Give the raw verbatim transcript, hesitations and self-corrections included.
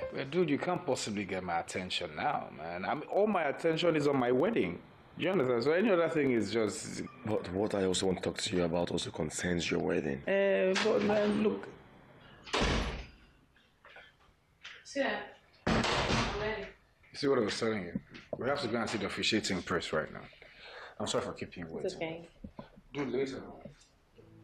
But dude, you can't possibly get my attention now, man. I mean, all my attention is on my wedding. Do you understand? So any other thing is just. But what I also want to talk to you about also concerns your wedding. Eh, but man, look. Yeah, I'm ready. You see what I was telling you? We have to go and see the officiating press right now. I'm sorry for keeping you waiting. It's okay. Do it later.